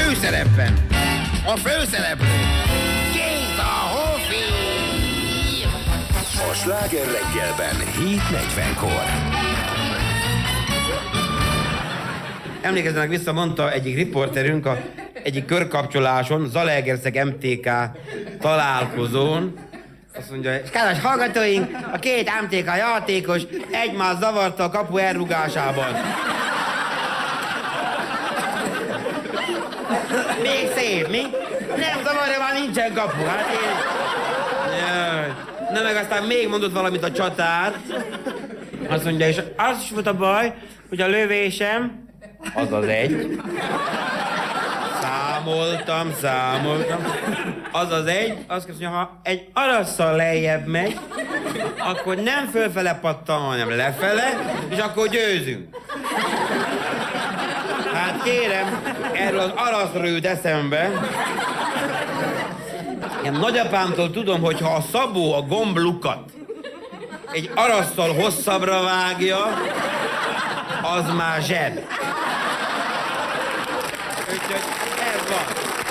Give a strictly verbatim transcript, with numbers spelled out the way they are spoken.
főszerepben a főszereplő Géza Hofi. A Sláger reggelben hét negyvenkor. Emlékezzenek vissza, mondta egyik riporterünk a egyik körkapcsoláson, Zalaegerszeg em té ká találkozón. Azt mondja, és kedves hallgatóink, a két em té ká játékos egymást zavarta a kapu elrugásában. Még szép, mi? Nem zavarja, már nincsen kapu. Hát én... Jaj. Na meg aztán még mondott valamit a csatár. Azt mondja, és az is volt a baj, hogy a lövésem, az az egy. Számoltam, számoltam. Az az egy, azt mondja, ha egy arasszal lejjebb megy, akkor nem fölfele pattan, hanem lefele, és akkor győzünk. Hát kérem, erről az araszról jut eszembe. Én nagyapámtól tudom, hogy ha a szabó a gomblukat egy arasszal hosszabbra vágja, az már zseb. Úgyhogy ez van.